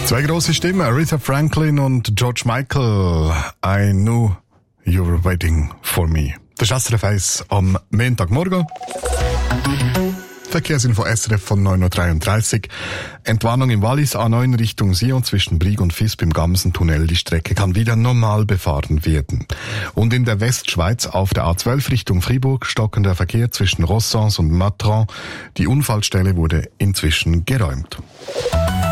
Zwei große Stimmen, Aretha Franklin und George Michael. I knew you were waiting for me. Das ist SRF 1 am Montagmorgen. Verkehrsinfo SRF von 9.33 Uhr. Entwarnung im Wallis, A9 Richtung Sion zwischen Brieg und Visp im Gamsentunnel. Die Strecke kann wieder normal befahren werden. Und in der Westschweiz auf der A12 Richtung Fribourg stockender Verkehr zwischen Rossens und Matran. Die Unfallstelle wurde inzwischen geräumt.